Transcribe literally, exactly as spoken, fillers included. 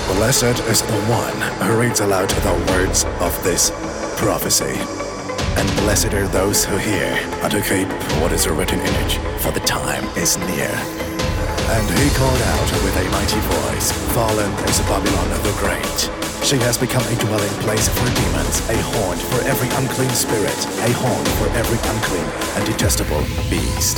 Blessed is the one who reads aloud the words of this prophecy. And blessed are those who hear and who keep what is written in it, for the time is near. And he called out with a mighty voice, fallen is Babylon the Great. She has become a dwelling place for demons, a haunt for every unclean spirit, a haunt for every unclean and detestable beast.